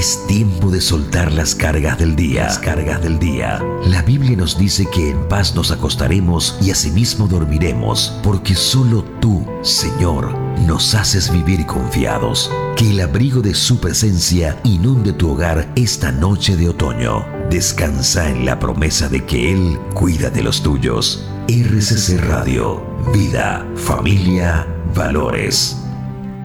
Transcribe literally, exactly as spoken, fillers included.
Es tiempo de soltar las cargas del día. Las cargas del día. La Biblia nos dice que en paz nos acostaremos y asimismo dormiremos, porque solo tú, Señor, nos haces vivir confiados. Que el abrigo de su presencia inunde tu hogar esta noche de otoño. Descansa en la promesa de que Él cuida de los tuyos. R C C Radio. Vida, familia, valores.